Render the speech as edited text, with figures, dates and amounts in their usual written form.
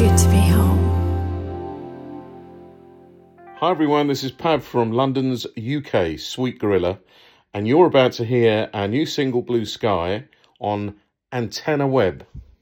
good to be home. Hi everyone, this is Pav from London's UK, Sweet Gorilla, and you're about to hear our new single Blue Sky on Antenna Web.